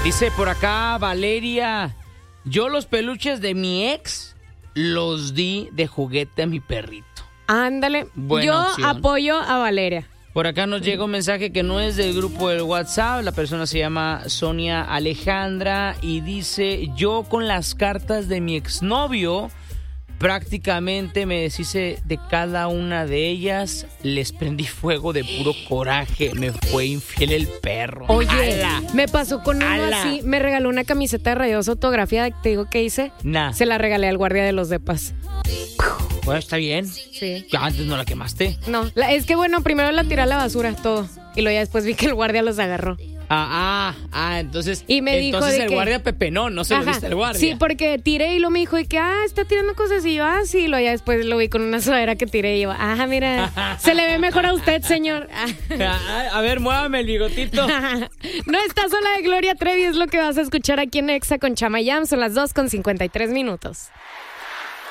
Dice por acá Valeria, yo los peluches de mi ex los di de juguete a mi perrito. Ándale, Buena yo opción. apoyo a Valeria. Por acá nos llega un mensaje que no es del grupo del WhatsApp. La persona se llama Sonia Alejandra y dice, yo con las cartas de mi exnovio prácticamente me deshice de cada una de ellas. Les prendí fuego de puro coraje. Me fue infiel el perro. Oye, ¡Ala! me pasó con uno ¡Ala! así. Me regaló una camiseta de Rayados autografiada. Te digo qué hice. Nah. Se la regalé al guardia de los depas. Bueno, está bien. Sí. Ya antes no la quemaste. No, es que bueno, primero la tiré a la basura todo. Y luego ya después vi que el guardia los agarró. Entonces. Y me dijo entonces de el que- guardia pepenó, no se lo Ajá. diste al guardia. Sí, porque tiré y lo me dijo de que, está tirando cosas y yo, sí, y luego ya después lo vi con una sudadera que tiré y yo, mira, se le ve mejor a usted, señor. A ver, muévame el bigotito. No estás sola de Gloria Trevi, es lo que vas a escuchar aquí en Exa con Chama Yam, son las 2:53 minutos.